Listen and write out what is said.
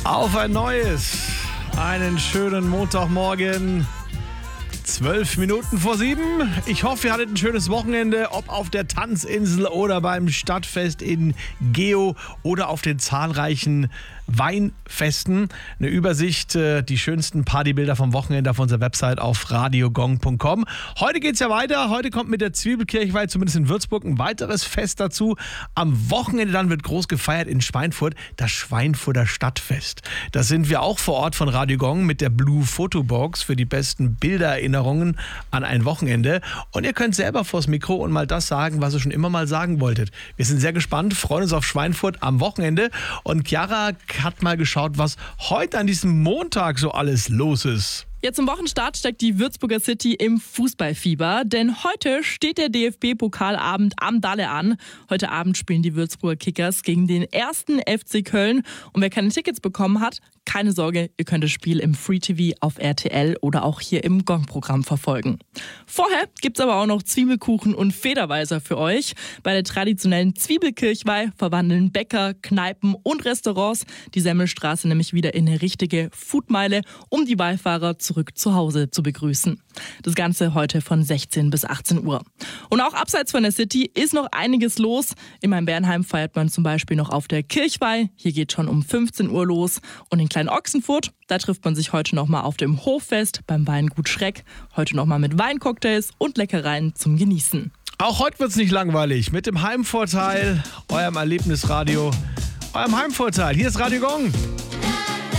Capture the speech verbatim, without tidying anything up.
Auf ein neues, einen schönen Montagmorgen, zwölf Minuten vor sieben. Ich hoffe, ihr hattet ein schönes Wochenende, ob auf der Tanzinsel oder beim Stadtfest in Geo oder auf den zahlreichen Weinfesten. Eine Übersicht, die schönsten Partybilder vom Wochenende auf unserer Website auf radiogong punkt com. Heute geht's ja weiter. Heute kommt mit der Zwiebelkirchweih, zumindest in Würzburg, ein weiteres Fest dazu. Am Wochenende dann wird groß gefeiert in Schweinfurt, das Schweinfurter Stadtfest. Da sind wir auch vor Ort von Radio Gong mit der Blue Photobox für die besten Bildererinnerungen an ein Wochenende. Und ihr könnt selber vors Mikro und mal das sagen, was ihr schon immer mal sagen wolltet. Wir sind sehr gespannt, freuen uns auf Schweinfurt am Wochenende. Und Chiara hat mal geschaut, was heute an diesem Montag so alles los ist. Ja, zum Wochenstart steckt die Würzburger City im Fußballfieber, denn heute steht der D F B-Pokalabend am Dalle an. Heute Abend spielen die Würzburger Kickers gegen den ersten F C Köln. Und wer keine Tickets bekommen hat, keine Sorge, ihr könnt das Spiel im Free-T V auf R T L oder auch hier im Gong-Programm verfolgen. Vorher gibt's aber auch noch Zwiebelkuchen und Federweiser für euch. Bei der traditionellen Zwiebelkirchweih verwandeln Bäcker, Kneipen und Restaurants die Semmelstraße nämlich wieder in eine richtige Foodmeile, um die Wallfahrer zurück zu Hause zu begrüßen. Das Ganze heute von sechzehn bis achtzehn Uhr. Und auch abseits von der City ist noch einiges los. In Main-Bernheim feiert man zum Beispiel noch auf der Kirchweih. Hier geht schon um fünfzehn Uhr los. Und in Klein-Ochsenfurt, da trifft man sich heute nochmal auf dem Hoffest beim Weingut Schreck. Heute nochmal mit Weincocktails und Leckereien zum Genießen. Auch heute wird's nicht langweilig. Mit dem Heimvorteil, eurem Erlebnisradio, eurem Heimvorteil. Hier ist Radio Gong.